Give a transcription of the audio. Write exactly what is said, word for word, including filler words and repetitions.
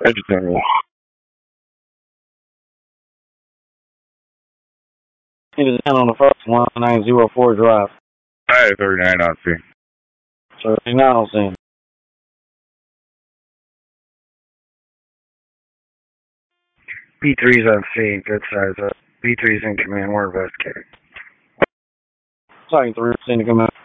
Vegetarian. It is ten on the first, one nine zero four drive. I have thirty-nine on scene. thirty-nine on scene. B three's on scene, good size up. B three's in command, we're investigating. Second three, scene to come out.